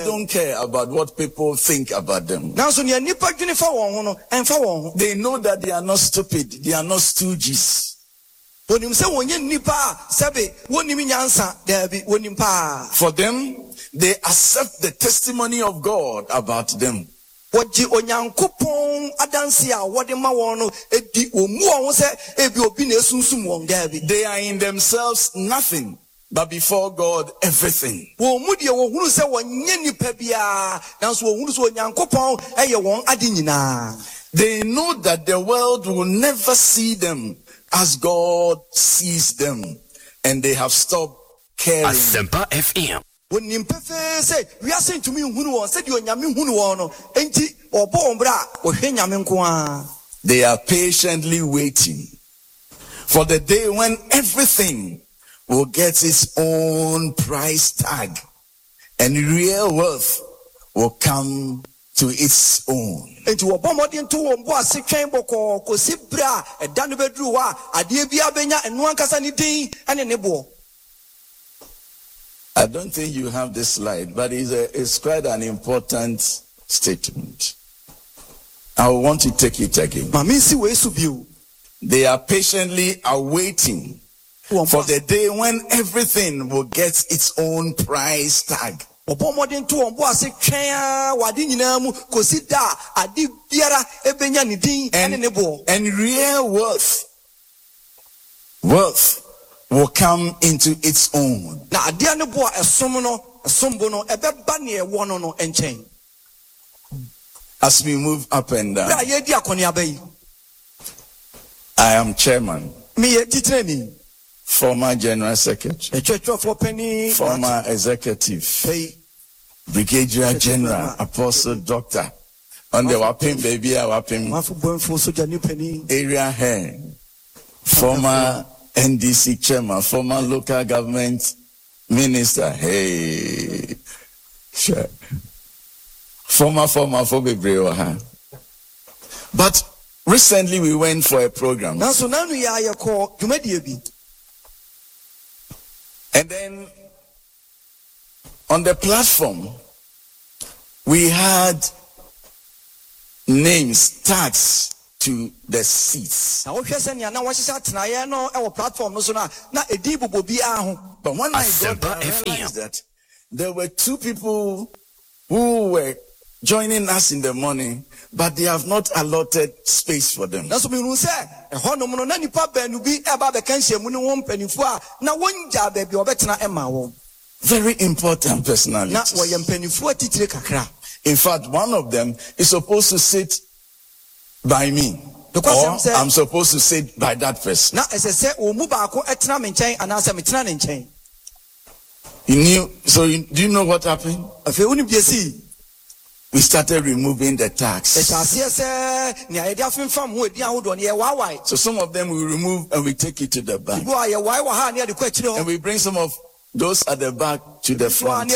don't care about what people think about them. They know that they are not stupid. They are not stooges. For them, they accept the testimony of God about them. They are in themselves nothing, but before God, everything. They know that the world will never see them as God sees them, and they have stopped caring. Asempa FM. They are patiently waiting for the day when everything will get its own price tag and real worth will come to its own. I don't think you have this slide, but it's quite an important statement. I want to take it again. They are patiently awaiting for the day when everything will get its own price tag. And real worth will come into its own. As we move up and down, I am chairman, former general secretary, former executive, brigadier general, apostle, doctor, on the Wapim baby, area head, former NDC chairman, former local government minister, hey, sure. Former but recently we went for a program. And then on the platform we had names, tags to the seats. But when I got there, I realized that there were two people who were joining us in the morning, but they have not allotted space for them. Very important personalities. In fact, one of them is supposed to sit by me, or I'm supposed to sit by that person. You knew, do you know what happened? We started removing the tags. So some of them we remove and we take it to the back. And we bring some of those at the back to the front.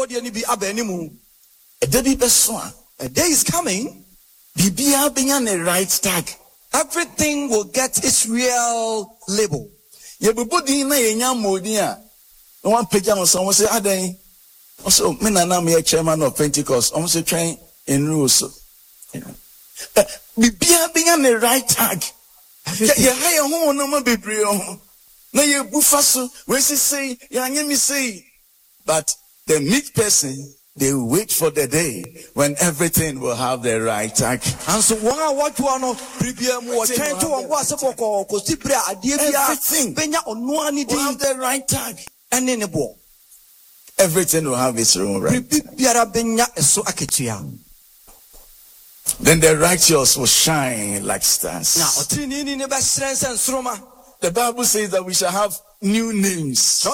A day is coming. The right tag. Everything will get its real label. One page on someone say, Aden. Also, me am a chairman of Pentecost. I'm train in rules. Be the right tag. Yeah, hire home no more be brio. No, you bufaso. Where say, yeah, me say. But the meek person, they wait for the day when everything will have the right tag. And so what you want to prepare more time to what's everything will have the right tag. And in the ball. Everything will have its own right. Then the righteous will shine like stars. The Bible says that we shall have new names. Now,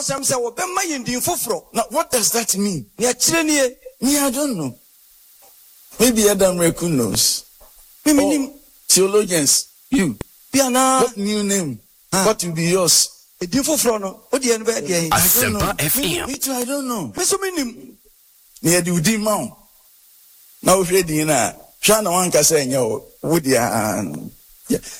what does that mean? Me, I don't know. Maybe Adam Reku knows. Or theologians, you. What new name? What will be yours? Asempa FM. Me too, I don't know. Near the Udimon. Now, ready na. Shana wanka say, yo, Woodia.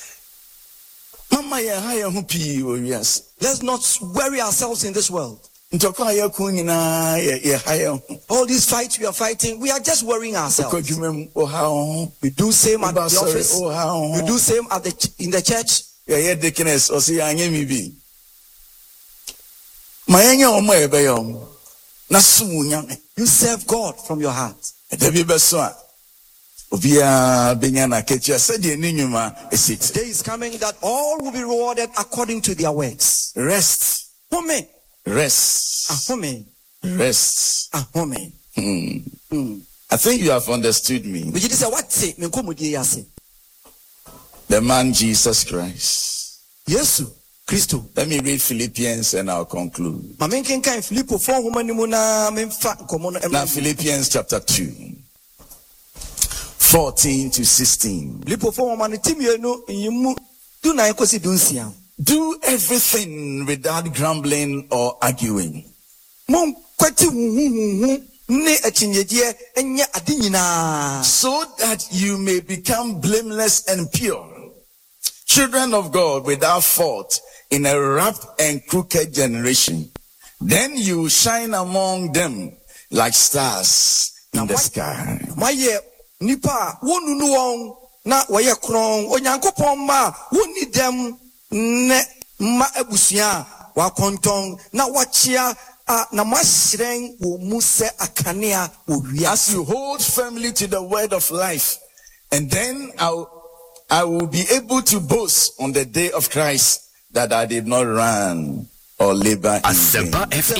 Mama, ya hire who pee, yes. Let's not worry ourselves in this world. All these fights we are fighting, we are just worrying ourselves. We do same at the office. We do same in the church. You serve God from your heart. The day is coming that all will be rewarded according to their works. Rest. Rest. Rest. I think you have understood me. The man Jesus Christ. Yes, Christ. Let me read Philippians and I'll conclude. Now Philippians chapter 2, 14 to 16. Do everything without grumbling or arguing, so that you may become blameless and pure, children of God without fault in a corrupt and crooked generation. Then you shine among them like stars in the sky. Nipa wonu na waye kron onyankopon ma woni dem ne ma abusia wa konton na wachia na mashren wo muse akanea owi. As you hold firmly to the word of life, and then I will be able to boast on the day of Christ that I did not run or labor in vain.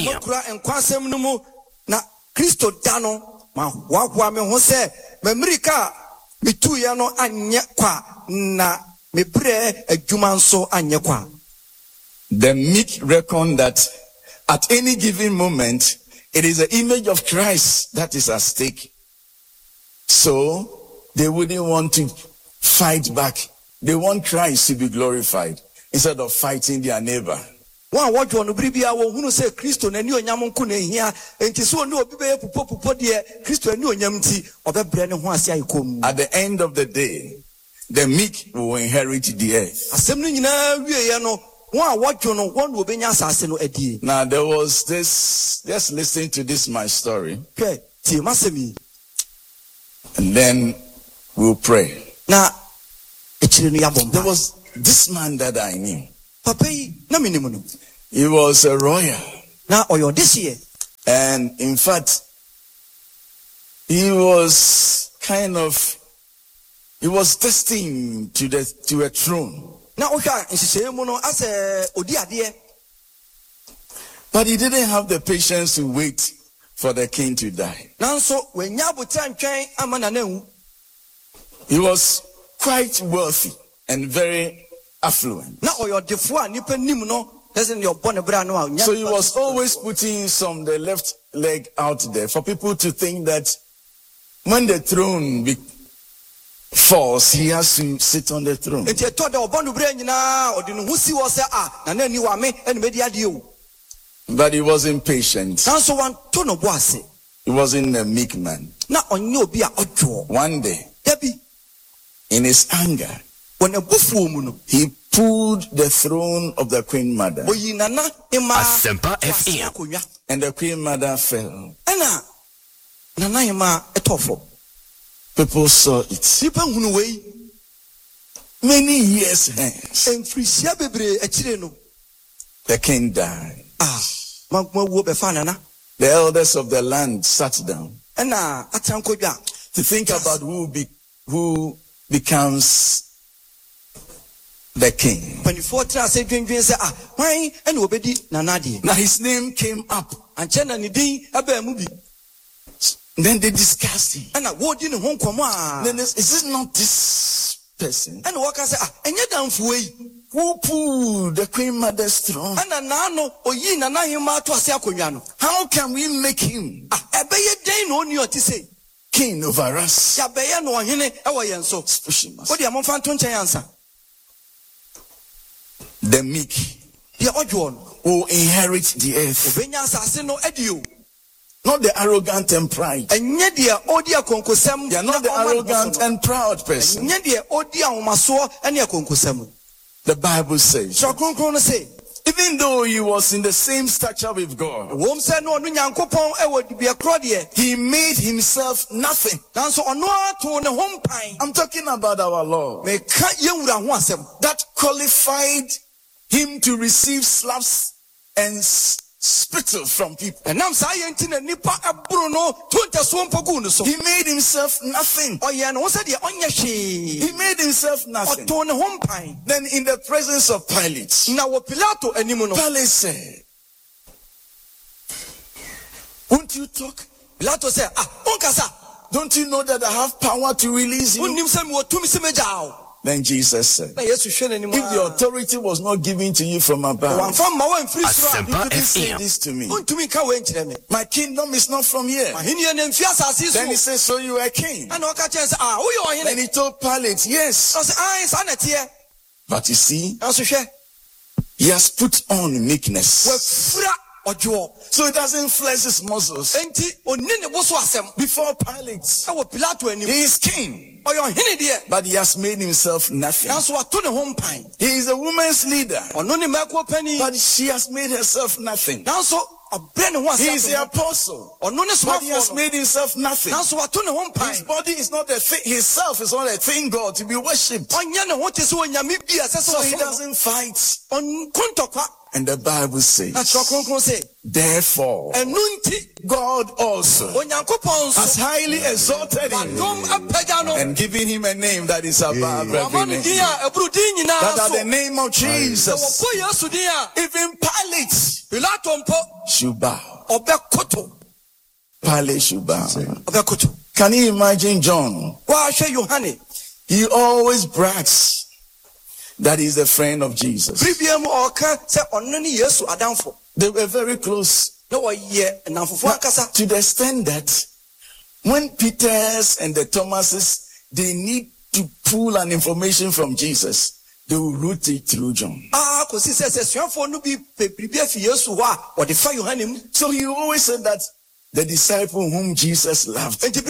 Na Kristo dano ma wa me ho se Memrika mituya no anye kwa na mebre adwuma nso anye kwa. The meek reckon that at any given moment it is the image of Christ that is at stake. So they wouldn't want to fight back. They want Christ to be glorified instead of fighting their neighbor. At the end of the day, the meek will inherit the earth. Now there was this, just listen to this my story, and then we'll pray. There was this man that I knew. He was a lawyer. And in fact, he was destined to a throne. But he didn't have the patience to wait for the king to die. He was quite wealthy and very affluent. So he was always putting the left leg out there for people to think that when the throne falls, he has to sit on the throne. But he was impatient. He wasn't a meek man. One day, in his anger, he pulled the throne of the Queen Mother. Asempa FM. And the Queen Mother fell. People saw it. Many years hence, the king died. The elders of the land sat down to think about who becomes the king. Now his name came up. Then they discussed him. Then is it not this person who pulled the Queen Mother's throne? How can we make him king over us? The meek will inherit the earth. Not the arrogant and pride. They are not the arrogant and proud person. The Bible says Even though he was in the same stature with God, he made himself nothing. I'm talking about our Lord. That qualified him to receive slaps and spittle from people. He made himself nothing. He made himself nothing. Then in the presence of Pilate, Pilate said, won't you talk? Don't you know that I have power to release you? Then Jesus said, if the authority was not given to you from above, you couldn't say this to me. My kingdom is not from here. Then he said, so you are king? Then he told Pilate, yes. But you see, he has put on meekness. So he doesn't flex his muscles. Before Pilate, he is king, but he has made himself nothing. He is a woman's leader, but she has made herself nothing. He is the apostle, but he has made himself nothing. His body is not a thing, himself is not a thing, God, to be worshipped. So he doesn't fight. And the Bible says, therefore, God also has highly exalted him and given him a name that is above every name. That at the name of Jesus, even Pilate should bow. Pilate should bow. Can you imagine John? He always brags that he's a friend of Jesus. They were very close. To the extent that when Peter's and the Thomases, they need to pull an information from Jesus, they will route it through John. So he always said that the disciple whom Jesus loved,